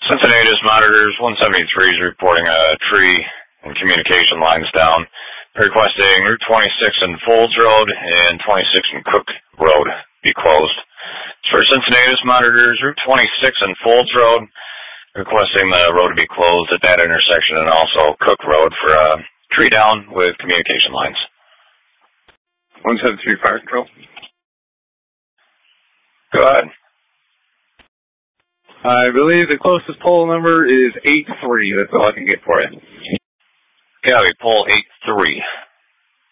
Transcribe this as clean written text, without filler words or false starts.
Cincinnatus monitors 173 is reporting a tree and communication lines down, requesting Route 26 and Folds Road and 26 and Cook Road be closed. For Cincinnatus monitors Route 26 and Folds Road, requesting the road to be closed at that intersection, and also Cook Road for a tree down with communication lines. 173 Fire Control. Go ahead. I believe the closest pole number is 83. That's all I can get for you. Yeah, we pull 83.